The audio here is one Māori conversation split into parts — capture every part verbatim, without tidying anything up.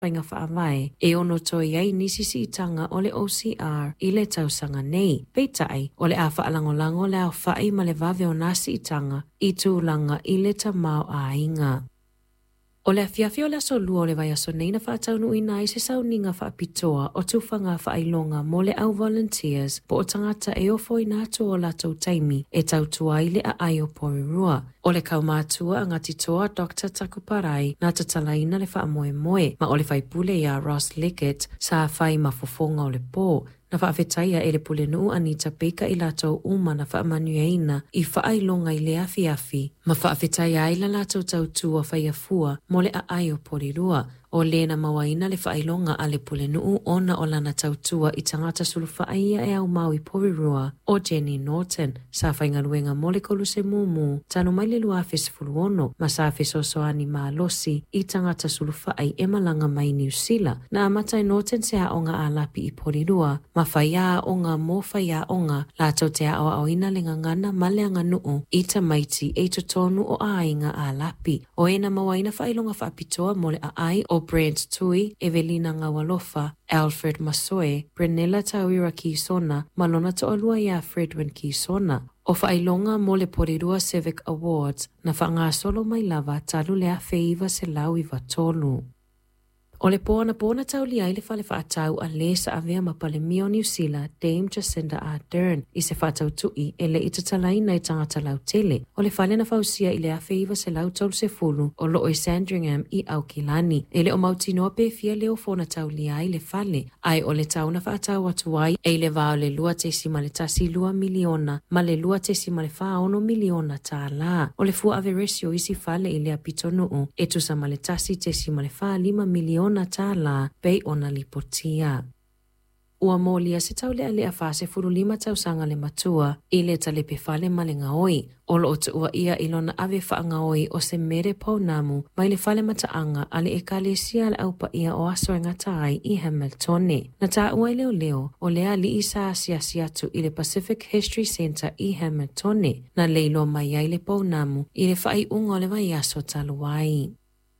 painga whaavai e ono toi ai nisisi itanga o le O C R i le tausanga nei. Peitai o le a whaalangolango le au whai ma le vave o nasi itanga i tūlanga i le tamau a inga. O le afiafi o le aso lua o le vai aso nei na whaataunu ina i se sauninga whaapitoa o tūwhanga whaailonga mo le au volunteers po o tangata e ofo i nātu o latou taimi e tautua i le a ai o Porirua. O le kaumātua a ngati toa Doctor Takuparai nā tatalaina le whaamoe moe ma o le whaipule ia Ross Lickett sa whai mafofonga o le pō. Na whaafetaia e le pule nuu Anita Baker i latou uma na whaamanueina i whaailonga i le afi afi. Ma whaafetaia ai la latou tautua whaiafua mo le a ai o Porirua. O le na mawaina le whaailonga a le pule nuu ona o lana tautua i tangata sulu whaaia e au mau i Porirua o Jenny Norton. Sa whaingaluenga mo le koluse mumu tano mai le lua fesifuluono ma sa fesosoani maa losi i tangata sulu whaai e malanga mai New Zealand. Na amatai Norton se a onga a lapi i Porirua ma whaia onga mo whaia onga lato te a o ina le ngangana ma le anga nuu i tamaiti e totonu o ainga a lapi. O ena mawaina whailonga whaapitoa mo le a ai o Brent Tui, Evelina Ngawalofa, Alfred Masoe, Brenella Tawira Kisona, Malona To'olua ia Fredwin Kisona. O whailonga mo le Porirua Civic Awards na whaanga solo mai lava talu lea feiva se lau i vatolu. O le pōna pōna tauli ai le whale whaatau a le sa avea mapalemia o New Zealand, Dame Jacinda Ardern, i se whaatau tui e le itatalaina i tangata lau tele. O le whale na whausia i le awheiva se lau tolu se fulu o loo i Sandringham i Aukilani. E le o mautinoa pe fia leo fōna tauli ai le whale. Ai o le tauna whaatau atu ai e le vao le lua tesi ma le tasi lua miliona ma le lua tesi ma le whaono miliona tā la. O le fua averesio isi whale i le apitonu e tusa ma le tasi tesi ma le wha lima miliona na tala bei ona lipotia. Ua molia se tau lea lea fase furu lima tau sanga le matua i le tale pe fale male ngaoi. Olo o te ua ia ilona ave wha ngaoi o se mere paunamu mai le fale mataanga ale e kale sia le aupa ia o aso ngatai i Hamiltone. Na ta ua leo leo o lea li isa asia siatu i le Pacific History Center i Hamiltone. Na leilo mai ai le paunamu i le whai unga o le vai aso taluai.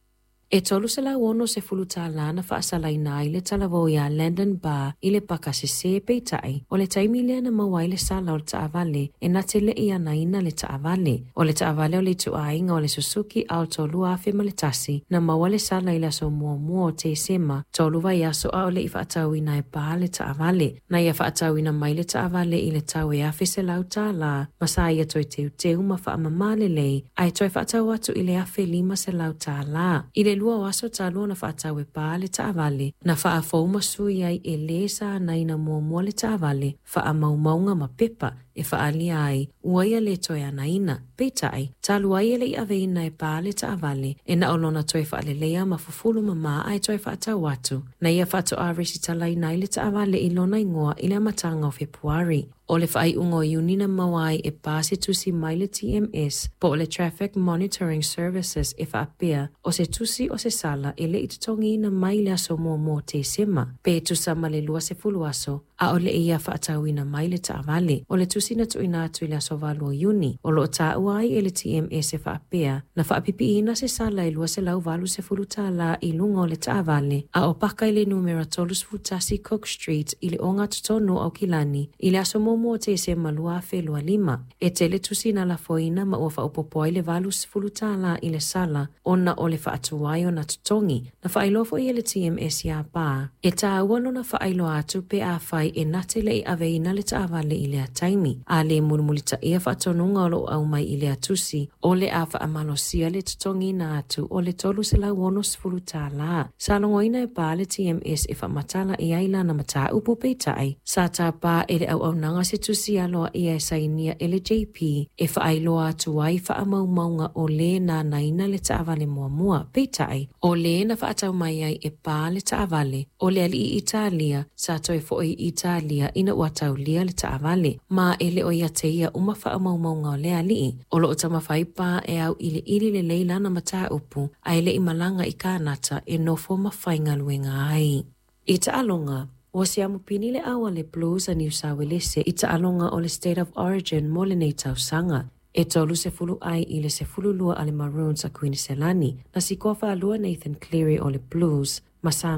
E tolu se la ono se fulu tala na whaasala ina i le talavo ia Landon Bar i le paka se se peitai o le taimi lea na mawai le sala o le taavale e na te le ia na ina le taavale. O le taavale o le tuainga o le Suzuki Alto lua afe ma le tasi na mawa le sala i le aso mua mua o te sema tolu vai aso a o le i whaatau ina e pa le taavale. Na ia whaatau ina mai le taavale i le tau e afe se lau tala masa ia toi teu teu ma wha mamale lei ai toi whaatau atu i le afe lima se lau tala. I le lua o aso talua na whaatau e pā le taavale, na wha fau masui ai e le sa naina mua mua le taavale, wha maumaunga ma pepa e wha alia ai, uaia le toi anaina, peitai, talu ai e le i aveina e pā le taavale, e na olona toi wha le lea ma fufulu mama ai toi whaatau atu, na ia whaatu a resi talai nai le taavale i lona ingoa i le amatanga o Februari. O le whai ungo iunina mawai e pāse tusi mai le T M S po o le Traffic Monitoring Services e whaapea o se tusi o se sala e le itatongi na mai le aso mua mua te sema. Pe tusa ma le lua se fulu aso a o le ia whaatau ina mai le taavale. O le tusi na tuina atu i le aso valu o iuni. O lo ta uai e le T M S e whaapea na whaapipi ina se sala e lua se lau valu se fulu tala i lunga o le taavale. A o paka i le numera tolus futasi Cook Street i le onga tutonu au Kilani i le aso mua mo te se malua fe lua lima. E tele tusi na la foina ma ua whaupopoi le valu sifulutala i le sala ona o le whaatuai o na tutongi na whailofo i le T M S ia pā. E tā ualo na whailo atu pe a whai e natele i aveina le taavale i le ataimi. A le mulimulita ia whaatonunga o lo au mai i le atusi o le a whaamalosia le tutongi na atu o le tolu se la wono sifulutala. Sa longoina e pā le T M S e whaamatala i aila na mata upu peitai. Sa tā pā e le au au nanga se tusi aloa ia e sainia ele J P e whaailoa atu ai whaamaumaunga o le na naina le taavale mua mua peitai. O le na whaatau mai ai e pā le taavale. O le ali i Italia sa toi fo i Italia ina watau lia le taavale. Ma ele o ia te ia uma whaamaumaunga o le ali. O lo o tamawhaipa e au ili ili le leila na mata upu a ele i malanga i kānata e nofo mawhainga luenga ai. I ta alonga o se amupini le awa le blues a New South Wales i ta alonga o le State of Origin mo le nei tausanga. E tolu se fulu ai i le se fulu lua ale Maroons a Queen Selani na si kofa alua Nathan Cleary o le blues ma